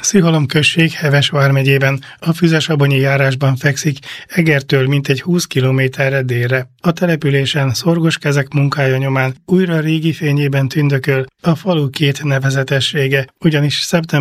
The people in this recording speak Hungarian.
Szihalom község Heves vármegyében, a Füzesabonyi járásban fekszik, Egertől mintegy 20 kilométerre délre. A településen szorgos kezek munkája nyomán újra régi fényében tündököl a falu két nevezetessége, ugyanis szeptember